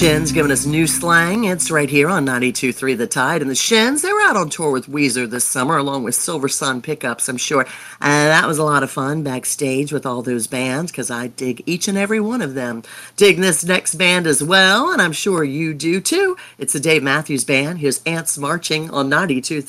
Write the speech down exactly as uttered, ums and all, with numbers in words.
Shins giving us new slang. It's right here on ninety-two point three The Tide. And the Shins, they were out on tour with Weezer this summer along with Silver Sun Pickups, I'm sure. And that was a lot of fun backstage with all those bands because I dig each and every one of them. Dig this next band as well, and I'm sure you do too. It's the Dave Matthews Band. Here's Ants Marching on ninety-two point three